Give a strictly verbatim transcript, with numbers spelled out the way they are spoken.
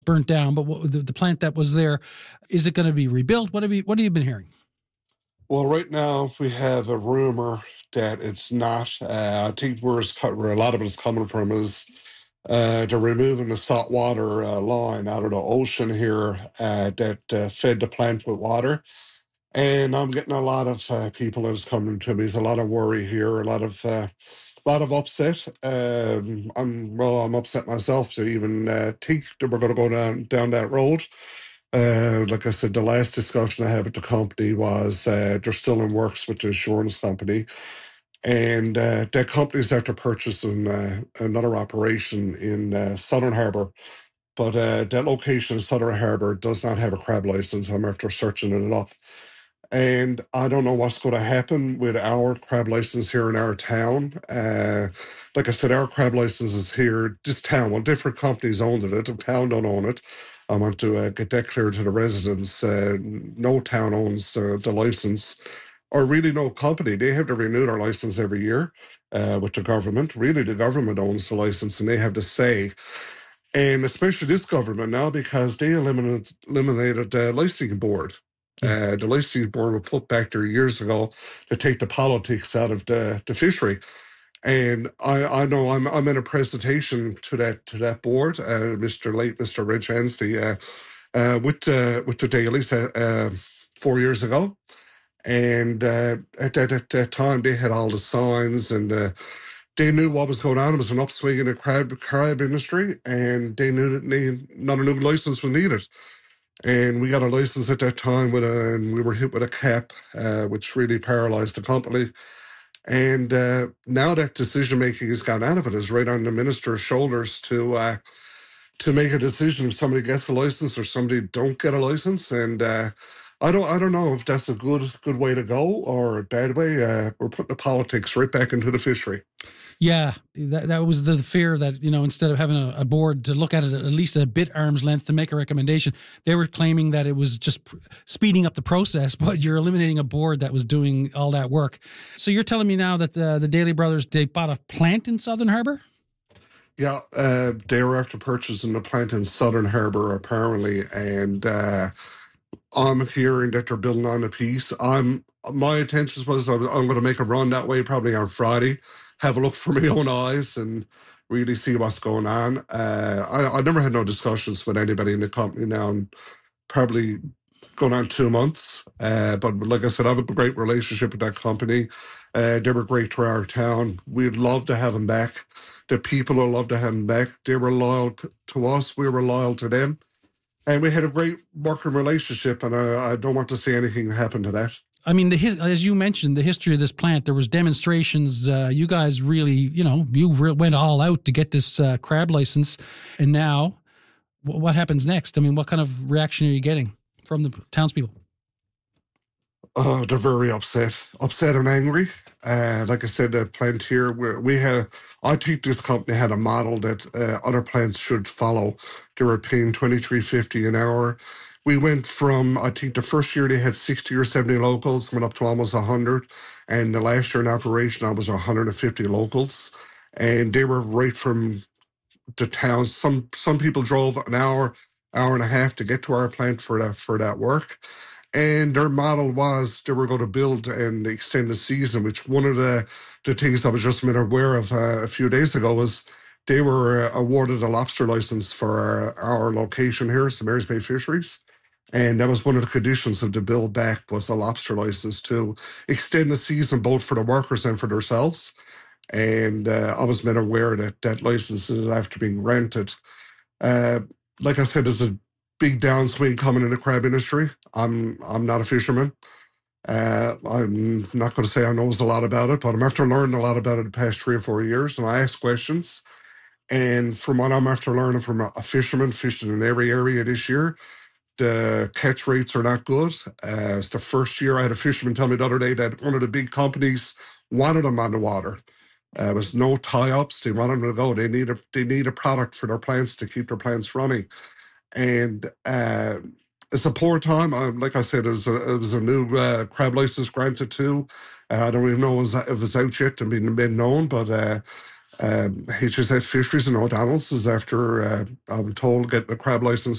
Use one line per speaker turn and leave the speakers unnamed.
burnt down, but what, the, the plant that was there, is it going to be rebuilt? What have you What have you been hearing?
Well, right now we have a rumor that it's not. Uh, I think where, it's, where a lot of it is coming from is uh, they're removing the saltwater uh, line out of the ocean here uh, that uh, fed the plant with water. And I'm getting a lot of uh, people that's coming to me. There's a lot of worry here, a lot of uh, a lot of upset. Um, I'm well, I'm upset myself to even uh, think that we're going to go down down that road. Uh, like I said, the last discussion I had with the company was uh, they're still in works with the insurance company, and uh, that company's after purchasing uh, another operation in uh, Southern Harbour. But uh, that location, Southern Harbour, does not have a crab license. I'm after searching it up. And I don't know what's going to happen with our crab license here in our town. Uh, like I said, our crab license is here, this town. Well, different companies owned it. The town don't own it. I want to uh, get that clear to the residents. Uh, no town owns uh, the license, or really no company. They have to renew their license every year uh, with the government. Really, the government owns the license, and they have the say. And especially this government now, because they eliminated, eliminated the licensing board. Uh, the licensing board was put back there years ago to take the politics out of the, the fishery. And I, I know I'm I'm in a presentation to that to that board, uh, Mister late Mister Rich Anstey, uh, uh, with uh, with the dailies uh, uh, four years ago. And uh, at, that, at that time, they had all the signs and uh, they knew what was going on. It was an upswing in the crab, crab industry, and they knew that they, not a new license was needed. And we got a license at that time, with a, and we were hit with a cap, uh, which really paralyzed the company. And uh, now that decision making has gone out of it, is right on the minister's shoulders to uh, to make a decision if somebody gets a license or somebody don't get a license. And uh, I don't I don't know if that's a good good way to go or a bad way. Uh, we're putting the politics right back into the fishery.
Yeah, that that was the fear that, you know, instead of having a, a board to look at it at least a bit arm's length to make a recommendation, they were claiming that it was just pr- speeding up the process, but you're eliminating a board that was doing all that work. So you're telling me now that the, the Daly brothers, they bought a plant in Southern Harbour?
Yeah, uh, they were after purchasing a plant in Southern Harbour, apparently, and uh, I'm hearing that they're building on a piece. I'm my intentions was I'm, I'm going to make a run that way probably on Friday, have a look for my own eyes, and really see what's going on. Uh, I I never had no discussions with anybody in the company now, and probably going on two months. Uh, but like I said, I have a great relationship with that company. Uh, they were great to our town. We'd love to have them back. The people would love to have them back. They were loyal to us. We were loyal to them. And we had a great working relationship, and I, I don't want to see anything happen to that.
I mean, the as you mentioned, the history of this plant, there was demonstrations. Uh, you guys really, you know, you re- went all out to get this uh, crab license. And now, w- what happens next? I mean, what kind of reaction are you getting from the townspeople?
Oh, they're very upset, upset and angry. Uh, like I said, the plant here, we, we had, I think this company had a model that uh, other plants should follow. They were paying twenty-three fifty an hour. We went from, I think the first year they had sixty or seventy locals, went up to almost one hundred. And the last year in operation, I was one hundred fifty locals. And they were right from the towns. Some some people drove an hour, hour and a half to get to our plant for that for that work. And their model was they were going to build and extend the season, which one of the, the things I was just made aware of uh, a few days ago was they were uh, awarded a lobster license for our, our location here, Saint Mary's Bay Fisheries. And that was one of the conditions of the build back was a lobster license to extend the season both for the workers and for themselves. And uh, I was made aware that that license is after being granted. Uh, like I said, there's a big downswing coming in the crab industry. I'm I'm not a fisherman. Uh, I'm not going to say I knows a lot about it, but I'm after learning a lot about it the past three or four years, and I ask questions. And from what I'm after learning from a, a fisherman fishing in every area this year, the catch rates are not good. Uh, it's the first year I had a fisherman tell me the other day that one of the big companies wanted them on the water. Uh, there was no tie-ups. They wanted them to go. They need a they need a product for their plants to keep their plants running. And uh, it's a poor time. Uh, like I said, it was a, it was a new uh, crab license granted too. Uh, I don't even know if it was out yet and been, been known, but uh, Um, H S F Fisheries in O'Donnell's is after, uh, I'm told, getting a crab license